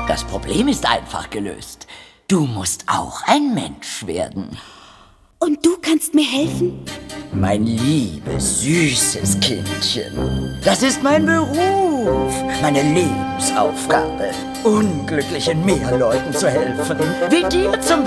Das Problem ist einfach gelöst. Du musst auch ein Mensch werden. Und du kannst mir helfen? Mein liebes, süßes Kindchen. Das ist mein Beruf, meine Lebensaufgabe, unglücklichen Meerleuten zu helfen. Wie dir zum